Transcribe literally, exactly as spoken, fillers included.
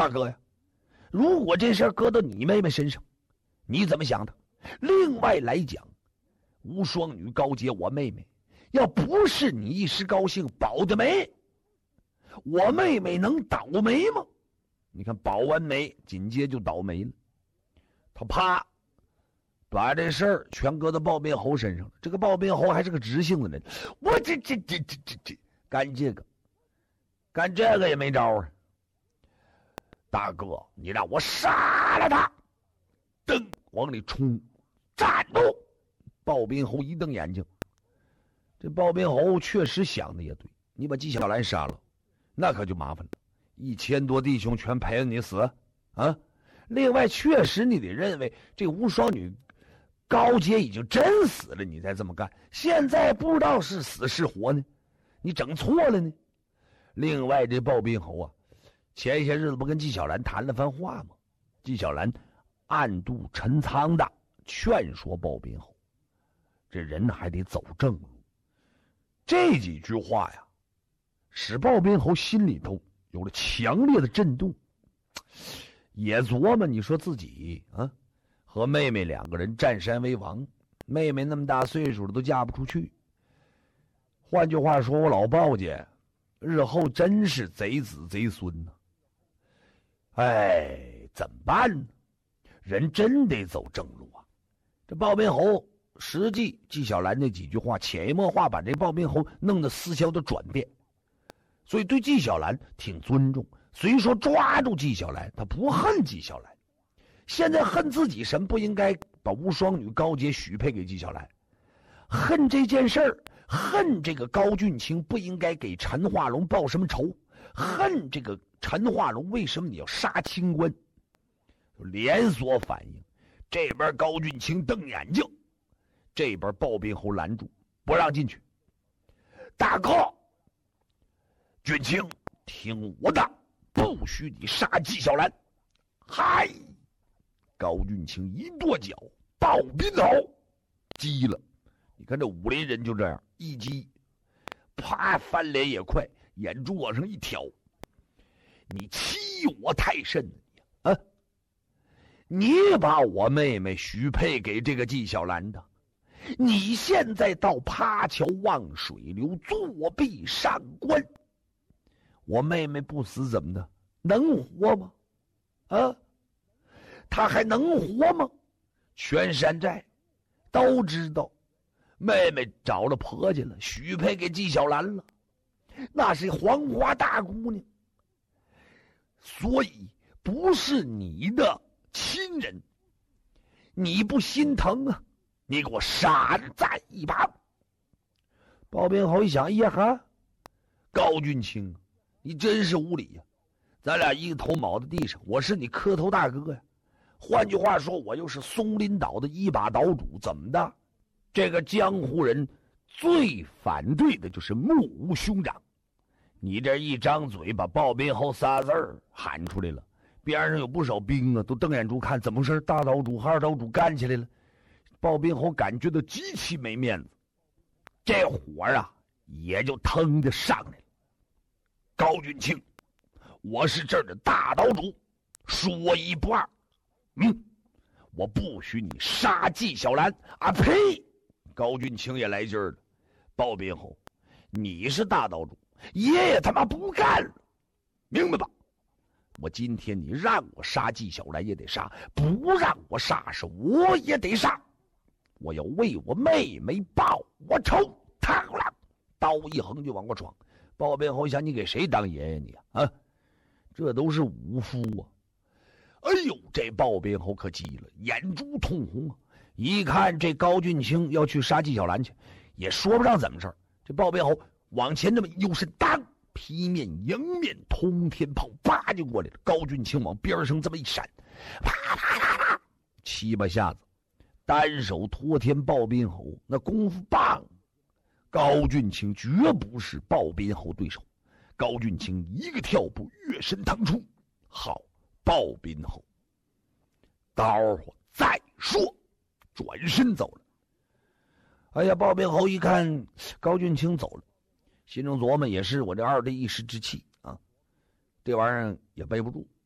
大哥呀，如果这事儿搁到你妹妹身上，你怎么想的？另外来讲，无双女高洁我妹妹，要不是你一时高兴保的媒，我妹妹能倒霉吗？你看保完媒，紧接就倒霉了。他啪把这事儿全搁到鲍宾侯身上了。这个鲍宾侯还是个直性的人，我这这这这这这干这个干这个也没招啊。大哥，你让我杀了他！噔，往里冲，站住！鲍宾侯一瞪眼睛，这鲍宾侯确实想的也对，你把纪晓岚杀了，那可就麻烦了，一千多弟兄全陪着你死啊！另外，确实你得认为这无双女高洁已经真死了，你再这么干，现在不知道是死是活呢，你整错了呢。另外，这鲍宾侯啊，前些日子不跟纪晓岚谈了番话吗？纪晓岚暗度陈仓的劝说鲍宾侯，这人还得走正路。这几句话呀，使鲍宾侯心里头有了强烈的震动，也琢磨，你说自己啊，和妹妹两个人占山为王，妹妹那么大岁数了都嫁不出去。换句话说，我老鲍家日后真是贼子贼孙呢。哎，怎么办呢？人真得走正路啊！这鲍宾侯实际纪晓岚那几句话潜移默化把这鲍宾侯弄得思想的转变，所以对纪晓岚挺尊重。虽说抓住纪晓岚，他不恨纪晓岚，现在恨自己什么？不应该把无双女高洁许配给纪晓岚，恨这件事儿，恨这个高俊卿不应该给陈化龙报什么仇，恨这个陈化龙为什么你要杀清官？连锁反应，这边高俊卿瞪眼睛，这边鲍宾侯拦住，不让进去。大哥，俊卿听我的，不许你杀纪晓岚。嗨，高俊卿一跺脚，鲍宾侯急了。你看这武林人就这样，一激，啪翻脸也快，眼珠往上一挑，你欺我太甚了啊！你把我妹妹许配给这个纪晓岚的，你现在到趴桥望水流，作壁上观，我妹妹不死怎么的？能活吗？啊，她还能活吗？全山寨都知道妹妹找了婆家了，许配给纪晓岚了，那是黄花大姑娘，所以不是你的亲人，你不心疼啊？你给我杀在一旁！鲍宾侯一想，哎呀哈，高俊卿，你真是无礼呀！咱俩一个头铆在地上，我是你磕头大哥呀。换句话说，我又是松林岛的一把岛主，怎么的？这个江湖人最反对的就是目无兄长。你这一张嘴，把鲍宾侯仨字儿喊出来了，边上有不少兵啊，都瞪眼珠看怎么回事。大岛主和二岛主干起来了，鲍宾侯感觉到极其没面子，这火啊也就腾的上来了。高俊卿，我是这儿的大岛主，说一不二。嗯，我不许你杀纪晓岚啊！呸！高俊卿也来劲儿了。鲍宾侯，你是大岛主，爷爷他妈不干了，明白吧？我今天你让我杀纪晓岚也得杀，不让我杀是我也得杀。我要为我妹妹报我仇！嘡了，刀一横就往过闯。鲍宾侯想，你给谁当爷爷你啊？啊，这都是武夫啊！哎呦，这鲍宾侯可急了，眼珠通红啊！一看这高俊卿要去杀纪晓岚去，也说不上怎么事儿。这鲍宾侯往前这么一悠身，当劈面迎面通天炮叭就过来了。高俊卿往边上这么一闪，啪啪啪啪，七八下子，单手托天鲍宾侯那功夫棒，高俊卿绝不是鲍宾侯对手。高俊卿一个跳步跃身腾出，好，鲍宾侯待会儿再说，转身走了。哎呀，鲍宾侯一看高俊卿走了，心中琢磨，也是我这二弟一时之气啊，这玩意儿也背不住。